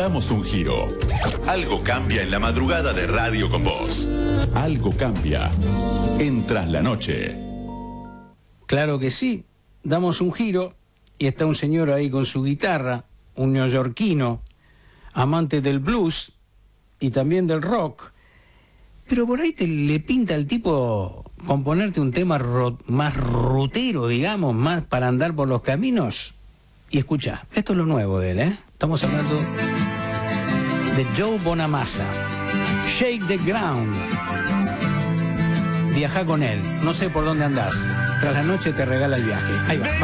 Damos un giro. Algo cambia en la madrugada de Radio con Vos. Algo cambia en Tras la Noche. Claro que sí, damos un giro y está un señor ahí con su guitarra, un neoyorquino, amante del blues y también del rock, pero por ahí le pinta al tipo componerte un tema más rutero, digamos, más para andar por los caminos. Y escucha, esto es lo nuevo de él, ¿eh? Estamos hablando de Joe Bonamassa. Shake the Ground. Viaja con él, no sé por dónde andás. Tras la Noche te regala el viaje. Ahí va.